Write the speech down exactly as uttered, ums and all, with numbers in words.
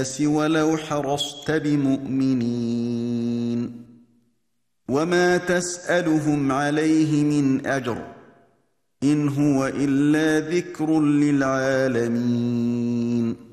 ولو حرصت بمؤمنين وما تسألهم عليه من أجر إن هو إلا ذكر للعالمين